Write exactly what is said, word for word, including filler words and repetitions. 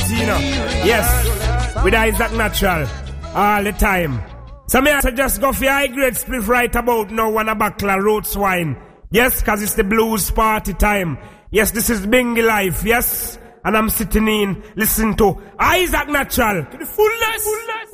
party, you know. Yes, with Isaac Natural, all the time. So me I suggest go for high grade spliff right about now, one a buckle of roots wine. Yes, cause it's the blues party time. Yes, this is Bingy Life, yes. And I'm sitting in, listening to Isaac Natural. To the fullness. fullness.